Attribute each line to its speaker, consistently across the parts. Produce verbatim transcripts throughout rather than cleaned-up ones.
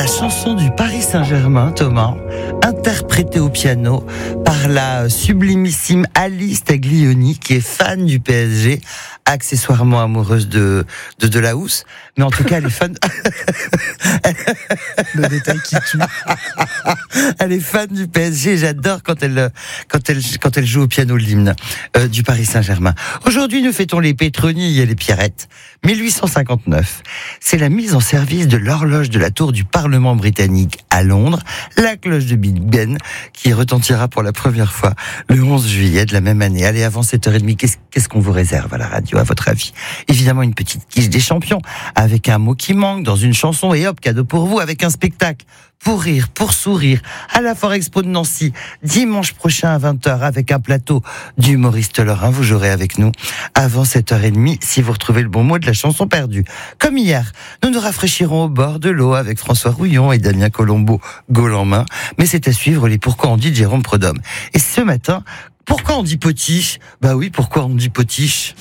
Speaker 1: chanson du Paris Saint-Germain, Thomas, interprétée au piano par la sublimissime Alice Taglioni, qui est fan du P S G, accessoirement amoureuse de de Delahousse, mais en tout cas elle est fan.
Speaker 2: Le détail qui tue.
Speaker 1: Elle est fan du P S G. J'adore quand elle quand elle quand elle joue au piano l'hymne euh, du Paris Saint-Germain. Aujourd'hui, nous fêtons les Pétronilles et les Pierrettes. mille huit cent cinquante-neuf, c'est la mise en service de l'horloge de la tour du Parlement britannique à Londres, la cloche de Big Ben, qui retentira pour la première fois le onze juillet de la même année. Allez, avant sept heures trente, qu'est-ce, qu'est-ce qu'on vous réserve à la radio, à votre avis? Évidemment, une petite quiche des champions, avec un mot qui manque dans une chanson, et hop, cadeau pour vous, avec un spectacle. Pour rire, pour sourire, à la Foire Expo de Nancy, dimanche prochain à vingt heures, avec un plateau d'humoristes lorrains. Vous jouerez avec nous avant sept heures trente, si vous retrouvez le bon mot de la chanson perdue. Comme hier, nous nous rafraîchirons au bord de l'eau avec François Rouillon et Damien Colombo, Gaule en main. Mais c'est à suivre les Pourquoi on dit de Jérôme Prudhomme. Et ce matin, pourquoi on dit potiche? Bah oui, pourquoi on dit potiche?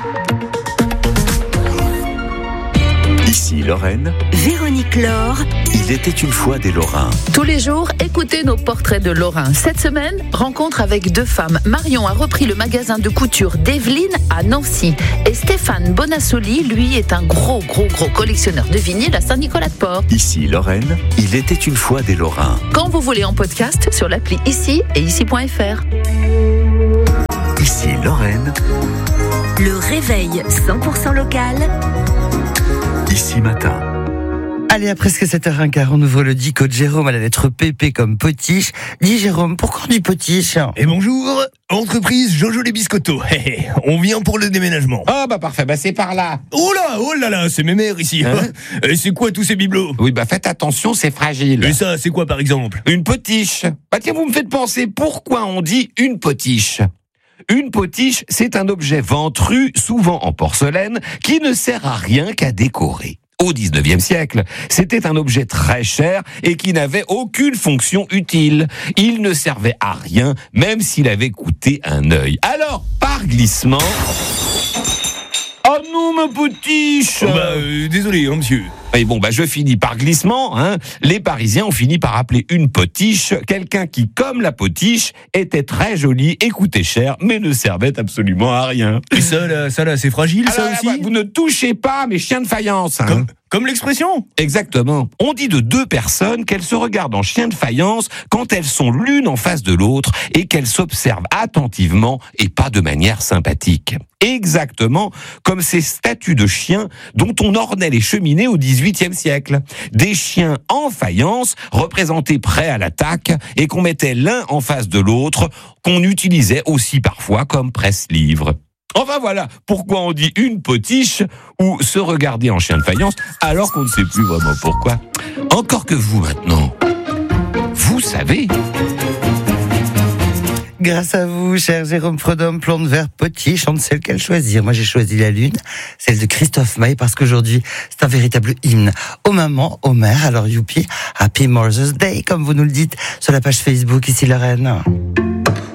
Speaker 3: Ici Lorraine,
Speaker 4: Véronique Laure.
Speaker 3: il était une fois des Lorrains.
Speaker 5: Tous les jours, écoutez nos portraits de Lorrains. Cette semaine, rencontre avec deux femmes. Marion a repris le magasin de couture d'Evelyne à Nancy. Et Stéphane Bonassoli, lui, est un gros, gros, gros collectionneur de vinyles à Saint-Nicolas-de-Port.
Speaker 3: Ici Lorraine, il était une fois des Lorrains.
Speaker 5: Quand vous voulez en podcast, sur l'appli Ici et ici point f r.
Speaker 3: Ici Lorraine,
Speaker 4: Le réveil cent pour cent local.
Speaker 3: ici matin.
Speaker 1: Allez, à presque sept heures quinze, on ouvre le dico de Jérôme à la lettre P P comme potiche. Dis Jérôme, pourquoi on dit potiche?
Speaker 2: Et bonjour, entreprise Jojo les Biscottos. Hé, hé, on vient pour le déménagement.
Speaker 6: Ah bah parfait, bah c'est par là.
Speaker 2: Oh là, oh là là, c'est mes mères ici.
Speaker 6: Hein
Speaker 2: Et c'est quoi tous ces bibelots?
Speaker 6: Oui bah faites attention, c'est fragile.
Speaker 2: Et ça, c'est quoi par exemple?
Speaker 6: Une potiche. Bah tiens, vous me faites penser, pourquoi on dit une potiche? Une potiche, c'est un objet ventru, souvent en porcelaine, qui ne sert à rien qu'à décorer. Au dix-neuvième siècle, c'était un objet très cher et qui n'avait aucune fonction utile. Il ne servait à rien, même s'il avait coûté un œil. Alors, par glissement... Oh non, ma potiche!
Speaker 2: Oh bah, euh, désolé, hein, monsieur.
Speaker 6: Et bon, bah, je finis par glissement, hein. Les Parisiens ont fini par appeler une potiche quelqu'un qui, comme la potiche, était très joli et coûtait cher, mais ne servait absolument à rien.
Speaker 2: Et ça là, ça là, c'est fragile,
Speaker 6: Alors,
Speaker 2: ça
Speaker 6: là,
Speaker 2: aussi?
Speaker 6: bah, vous ne touchez pas mes chiens de faïence, hein.
Speaker 2: Comme, comme l'expression?
Speaker 6: Exactement. On dit de deux personnes qu'elles se regardent en chien de faïence quand elles sont l'une en face de l'autre et qu'elles s'observent attentivement et pas de manière sympathique. Exactement comme ces statues de chiens dont on ornait les cheminées au dix-huitième siècle. Des chiens en faïence représentés prêts à l'attaque et qu'on mettait l'un en face de l'autre, qu'on utilisait aussi parfois comme presse-livres. Enfin voilà pourquoi on dit une potiche ou se regarder en chien de faïence alors qu'on ne sait plus vraiment pourquoi. Encore que vous maintenant, vous savez.
Speaker 1: Grâce à vous, cher Jérôme Prudhomme, plante vert potiche, on ne sait lequel choisir. Moi, j'ai choisi la lune, celle de Christophe Maé, parce qu'aujourd'hui, c'est un véritable hymne aux mamans, aux mères. Alors, youpi, Happy Mother's Day, comme vous nous le dites, sur la page Facebook, ici Lorraine.